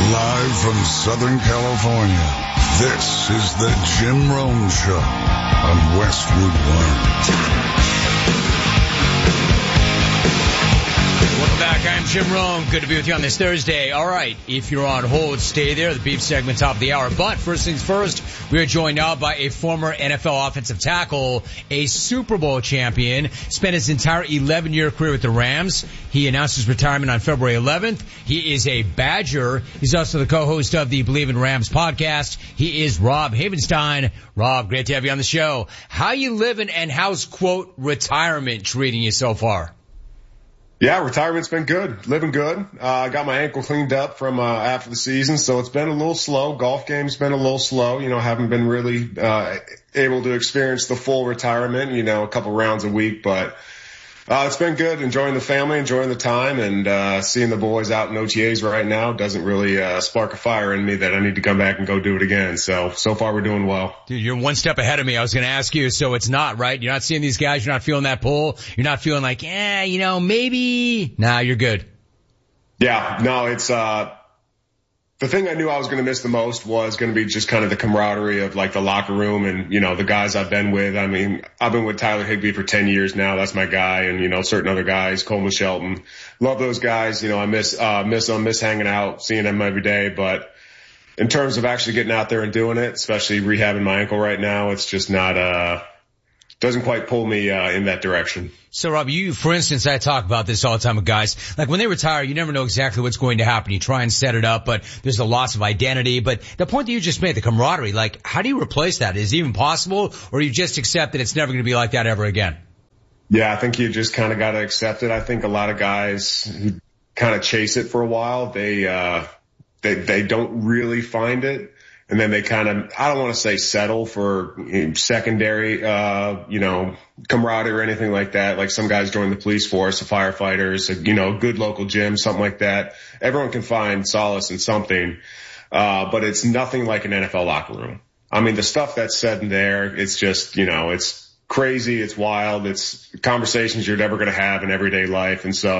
Live from Southern California, this is the Jim Rome Show on Westwood One. Welcome back. I'm Jim Rome. Good to be with you on this Thursday. All right, if you're on hold, stay there. The beef segment, top of the hour. But first things first, we are joined now by a former NFL offensive tackle, a Super Bowl champion, spent his entire 11-year career with the Rams. He announced his retirement on February 11th. He is a Badger. He's also the co-host of the Believe in Rams podcast. He is Rob Havenstein. Rob, great to have you on the show. How you living, and how's, quote, retirement treating you so far? Yeah, retirement's been good. Living good. I got my ankle cleaned up from after the season, so it's been a little slow. Golf game's been a little slow. Haven't been really able to experience the full retirement, a couple rounds a week, but it's been good. Enjoying the family, enjoying the time, and seeing the boys out in OTAs right now doesn't really spark a fire in me that I need to come back and go do it again. So far we're doing well. Dude, you're one step ahead of me. I was going to ask you, so it's not, right? You're not seeing these guys, you're not feeling that pull, you're not feeling like, maybe. Nah, you're good. Yeah, no, it's the thing I knew I was going to miss the most was going to be just kind of the camaraderie of like the locker room and, the guys I've been with. I mean, I've been with Tyler Higbee for 10 years now. That's my guy. And, certain other guys, Coleman Shelton, love those guys. I miss them, miss hanging out, seeing them every day. But in terms of actually getting out there and doing it, especially rehabbing my ankle right now, it's just not, doesn't quite pull me in that direction. So, Rob, for instance, I talk about this all the time with guys. Like, when they retire, you never know exactly what's going to happen. You try and set it up, but there's a loss of identity. But the point that you just made, the camaraderie, like, how do you replace that? Is it even possible, or you just accept that it's never going to be like that ever again? Yeah, I think you just kind of got to accept it. I think a lot of guys who kind of chase it for a while, they don't really find it. And then they kind of, I don't want to say settle for secondary, camaraderie or anything like that. Like some guys join the police force, the firefighters, a good local gym, something like that. Everyone can find solace in something. But it's nothing like an NFL locker room. I mean, the stuff that's said in there, it's just, it's crazy. It's wild. It's conversations you're never going to have in everyday life. And so